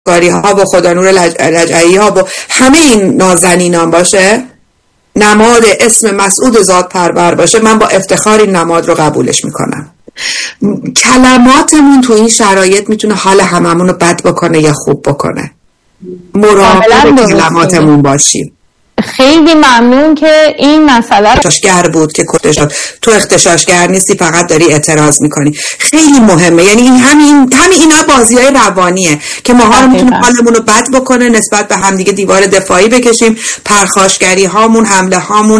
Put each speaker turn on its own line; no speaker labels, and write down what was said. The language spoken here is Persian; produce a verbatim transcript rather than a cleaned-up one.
کاری ها و خدا نور رجعی ها و همه این نازنینان باشه، نماد اسم مسعود ذات پرور باشه، من با افتخار این نماد رو قبولش میکنم. کلماتمون تو این شرایط میتونه حال هممون رو بد بکنه یا خوب بکنه. مراقب کلماتمون باشیم.
خیلی ممنون که این مسئله
اختشاشگر بود که کشته شد. تو اختشاشگر نیستی، فقط داری اعتراض میکنی. خیلی مهمه. یعنی این همین همین اینا بازیای روانیه که ماها رو میتونه حالمون رو بد بکنه، نسبت به همدیگه دیوار دفاعی بکشیم، پرخاشگری هامون، حمله هامون